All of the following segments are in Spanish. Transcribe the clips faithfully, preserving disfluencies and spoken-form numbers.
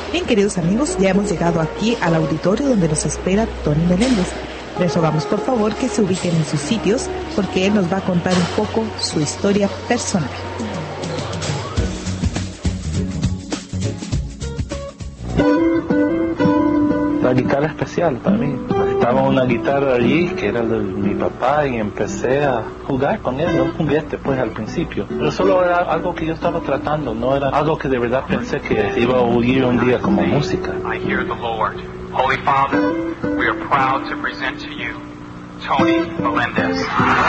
Bien, queridos amigos, ya hemos llegado aquí al auditorio donde nos espera Tony Meléndez. Les rogamos por favor que se ubiquen en sus sitios porque él nos va a contar un poco su historia personal. La guitarra especial para mí. Estaba una guitarra allí que era de mi papá y empecé a jugar con él, un juguete pues al principio. Pero solo era algo que yo estaba tratando, no era algo que de verdad pensé que iba a oír un día como música. I hear the Lord. Holy Father, we are proud to present to you Tony Meléndez.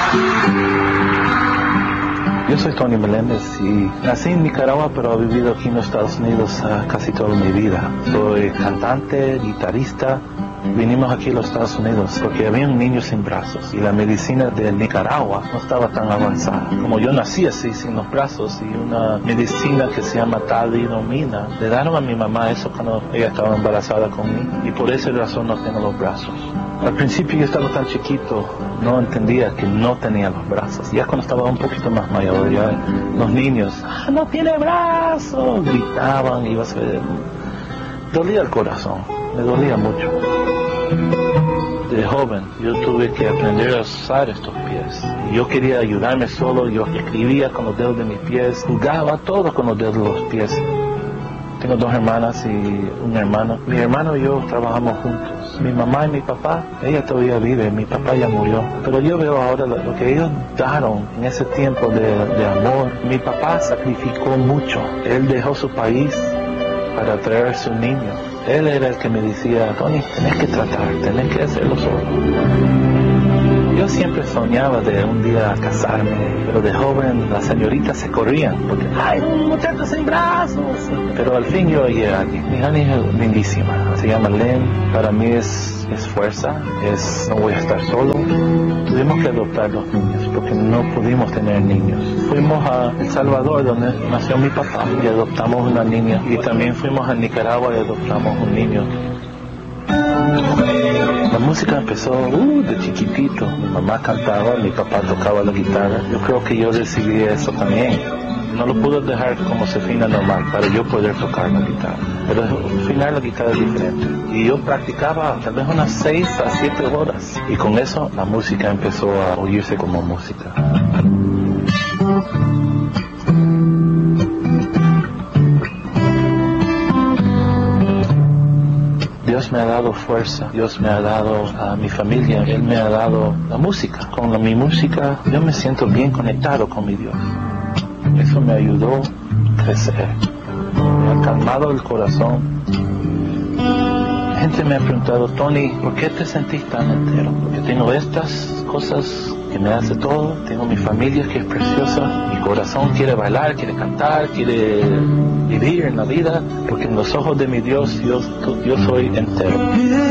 Yo soy Tony Meléndez y nací en Nicaragua, pero he vivido aquí en los Estados Unidos uh, casi toda mi vida. Soy cantante, guitarrista. Vinimos aquí a los Estados Unidos porque había un niño sin brazos y la medicina de Nicaragua no estaba tan avanzada. Como yo nací así, sin los brazos, y una medicina que se llama talidomida, le dieron a mi mamá eso cuando ella estaba embarazada conmigo y por esa razón no tengo los brazos. Al principio yo estaba tan chiquito, no entendía que no tenía los brazos. Ya cuando estaba un poquito más mayor, ya los niños, ¡ah, no tiene brazos!, gritaban, iba a ser... Dolía el corazón, me dolía mucho. De joven yo tuve que aprender a usar estos pies. Yo quería ayudarme solo, yo escribía con los dedos de mis pies, jugaba todo con los dedos de los pies. Tengo dos hermanas y un hermano. Mi hermano y yo trabajamos juntos. Mi mamá y mi papá, ella todavía vive, mi papá ya murió. Pero yo veo ahora lo, lo que ellos daron en ese tiempo de, de amor. Mi papá sacrificó mucho. Él dejó su país para traer a su niño. Él era el que me decía, Tony, tenés que tratar, tenés que hacerlo solo. Yo siempre soñaba de un día casarme, pero de joven las señoritas se corrían porque ¡ay, un muchacho sin brazos! Pero al fin yo llegué aquí. Mi hija es lindísima, se llama Len. Para mí es, es fuerza, es no voy a estar solo. Tuvimos que adoptar los niños porque no pudimos tener niños. Fuimos a El Salvador, donde nació mi papá, y adoptamos una niña. Y también fuimos a Nicaragua y adoptamos un niño. La música empezó uh, de chiquitito. Mi mamá cantaba, mi papá tocaba la guitarra. Yo creo que yo decidí eso también. No lo pude dejar como Sefina normal para yo poder tocar la guitarra. Pero al final la guitarra es diferente. Y yo practicaba tal vez unas seis a siete horas. Y con eso la música empezó a oírse como música. Dios me ha dado fuerza, Dios me ha dado a mi familia, Él me ha dado la música. Con la, mi música yo me siento bien conectado con mi Dios. Eso me ayudó a crecer, me ha calmado el corazón. La gente me ha preguntado, Tony, ¿por qué te sentís tan entero? Porque tengo estas cosas que me hace todo, tengo mi familia que es preciosa, mi corazón quiere bailar, quiere cantar, quiere vivir en la vida, porque en los ojos de mi Dios yo, yo soy entero.